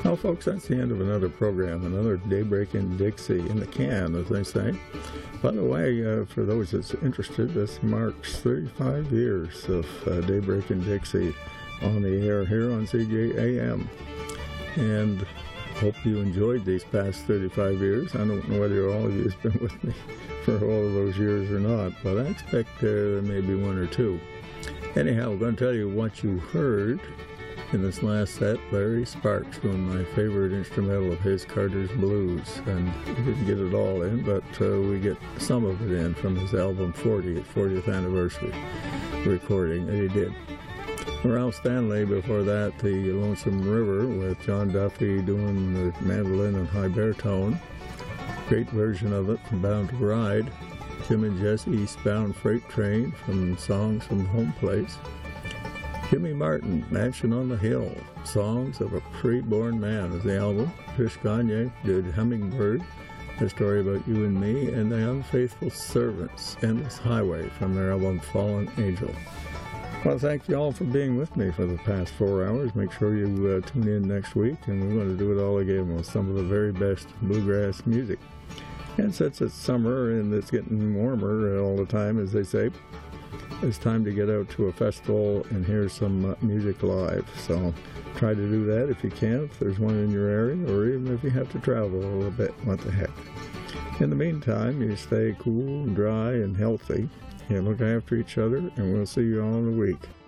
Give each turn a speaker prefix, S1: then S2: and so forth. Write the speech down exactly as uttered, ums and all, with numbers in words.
S1: Well, folks, that's the end of another program, another Daybreak in Dixie in the can, as they say. By the way, uh, for those that's interested, this marks thirty-five years of uh, Daybreak in Dixie on the air here on C J A M. And hope you enjoyed these past thirty-five years. I don't know whether all of you has been with me for all of those years or not, but I expect uh, there may be one or two. Anyhow, I'm going to tell you what you heard in this last set. Larry Sparks doing my favorite instrumental of his, Carter's Blues, and we didn't get it all in, but uh, we get some of it in from his album forty, fortieth anniversary recording that he did. Ralph Stanley, before that, the Lonesome River with John Duffy doing the mandolin and high baritone. Great version of it from Bound to Ride. Jim and Jesse, Eastbound Freight Train from Songs from Home Place. Jimmy Martin, Mansion on the Hill, Songs of a Pre-Born Man is the album. Trish Gagne did Hummingbird, A Story About You and Me, and The Unfaithful Servants, Endless Highway from their album Fallen Angel. Well, thank you all for being with me for the past four hours. Make sure you uh, tune in next week, and we're going to do it all again with some of the very best bluegrass music. And since it's summer and it's getting warmer all the time, as they say, it's time to get out to a festival and hear some uh, music live. So try to do that if you can, if there's one in your area, or even if you have to travel a little bit, what the heck. In the meantime, you stay cool and dry and healthy, and look after each other, and we'll see you all in a week.